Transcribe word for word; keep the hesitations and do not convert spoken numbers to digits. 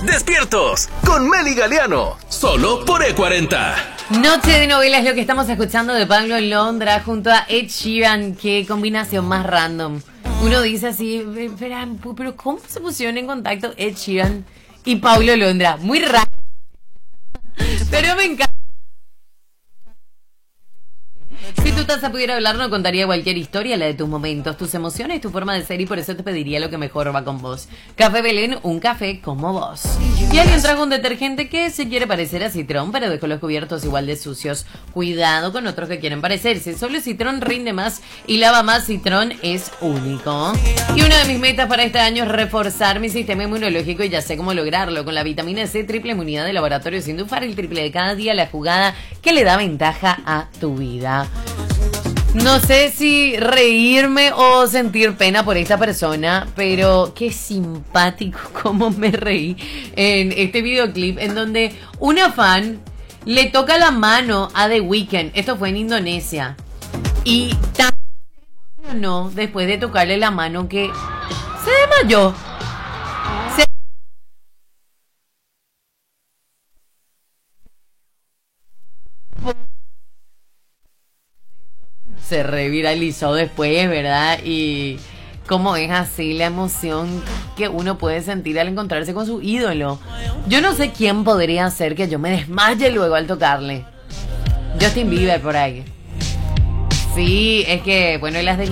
Despiertos con Meli Galeano, solo por E cuarenta. Noche de novela es lo que estamos escuchando de Pablo Londra junto a Ed Sheeran. Qué combinación más random. Uno dice así, espera, pero ¿cómo se pusieron en contacto Ed Sheeran y Pablo Londra? Muy raro. Pero me encanta. Si tu taza pudiera hablar, no contaría cualquier historia, la de tus momentos, tus emociones, tu forma de ser, y por eso te pediría lo que mejor va con vos. Café Belén, un café como vos. Y alguien trajo un detergente que se quiere parecer a Citrón, pero dejó los cubiertos igual de sucios. Cuidado con otros que quieren parecerse. Solo Citrón rinde más y lava más. Citrón es único. Y una de mis metas para este año es reforzar mi sistema inmunológico, y ya sé cómo lograrlo. Con la vitamina C, triple inmunidad de Laboratorio Sindufar, el triple de cada día, la jugada que le da ventaja a tu vida. No sé si reírme o sentir pena por esta persona, pero qué simpático cómo me reí en este videoclip en donde una fan le toca la mano a The Weeknd. Esto fue en Indonesia. Y tan se emocionó después de tocarle la mano que se desmayó. Se se reviralizó después, ¿verdad? Y cómo es así la emoción que uno puede sentir al encontrarse con su ídolo. Yo no sé quién podría hacer que yo me desmaye luego al tocarle. Justin Bieber por ahí. Sí, es que, bueno, las de